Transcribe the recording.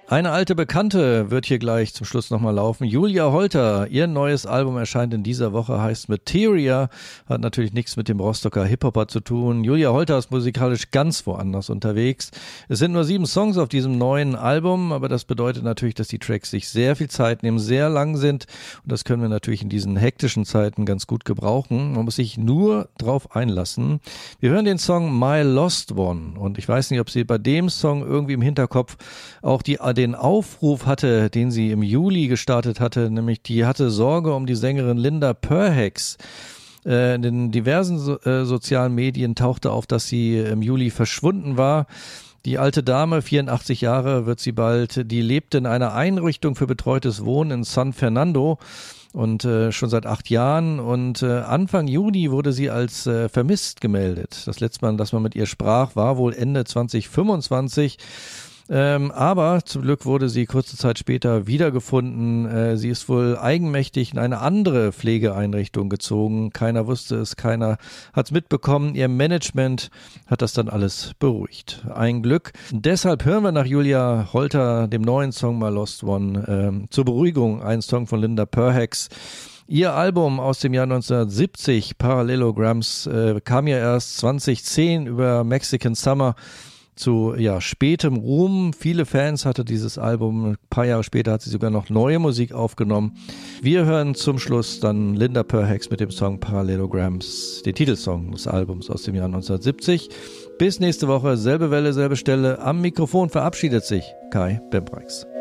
Eine alte Bekannte wird hier gleich zum Schluss nochmal laufen. Julia Holter, ihr neues Album erscheint in dieser Woche, heißt Materia, hat natürlich nichts mit dem Rostocker Hip-Hopper zu tun. Julia Holter ist musikalisch ganz woanders unterwegs. Es sind nur 7 Songs auf diesem neuen Album, aber das bedeutet natürlich, dass die Tracks sich sehr viel Zeit nehmen, sehr lang sind und das können wir natürlich in diesen hektischen Zeiten ganz gut gebrauchen. Man muss sich nur drauf einlassen. Wir hören den Song My Lost One und ich weiß nicht, ob Sie bei dem Song irgendwie im Hinterkopf auch den Aufruf hatte, den sie im Juli gestartet hatte, nämlich die hatte Sorge um die Sängerin Linda Perhacs. In den diversen sozialen Medien tauchte auf, dass sie im Juli verschwunden war. Die alte Dame, 84 Jahre wird sie bald, die lebte in einer Einrichtung für betreutes Wohnen in San Fernando und schon seit 8 Jahren und Anfang Juni wurde sie als vermisst gemeldet. Das letzte Mal, dass man mit ihr sprach, war wohl Ende 2025. Aber zum Glück wurde sie kurze Zeit später wiedergefunden. Sie ist wohl eigenmächtig in eine andere Pflegeeinrichtung gezogen. Keiner wusste es, keiner hat es mitbekommen. Ihr Management hat das dann alles beruhigt. Ein Glück. Deshalb hören wir nach Julia Holter, dem neuen Song My Lost One, zur Beruhigung einen Song von Linda Perhacs. Ihr Album aus dem Jahr 1970, Parallelograms, kam ja erst 2010 über Mexican Summer zu spätem Ruhm. Viele Fans hatte dieses Album. Ein paar Jahre später hat sie sogar noch neue Musik aufgenommen. Wir hören zum Schluss dann Linda Perhacs mit dem Song Parallelograms, den Titelsong des Albums aus dem Jahr 1970. Bis nächste Woche, selbe Welle, selbe Stelle. Am Mikrofon verabschiedet sich Kai Bembrex.